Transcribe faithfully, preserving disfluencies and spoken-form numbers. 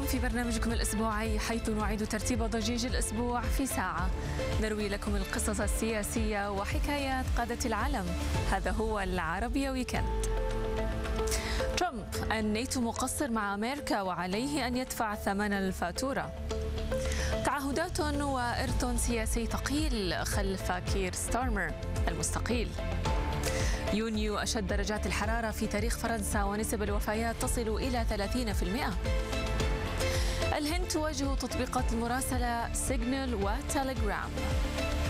بكم في برنامجكم الأسبوعي، حيث نعيد ترتيب ضجيج الأسبوع في ساعة. نروي لكم القصص السياسية وحكايات قادة العالم. هذا هو العربية ويكند. ترامب: الناتو مقصر مع أمريكا وعليه أن يدفع ثمن الفاتورة. تعهدات وإرث سياسي ثقيل خلف كير ستارمر المستقيل. يونيو أشد درجات الحرارة في تاريخ فرنسا ونسب الوفيات تصل إلى ثلاثين بالمئة. الهند تواجه تطبيقات المراسلة سيجنال وتليجرام.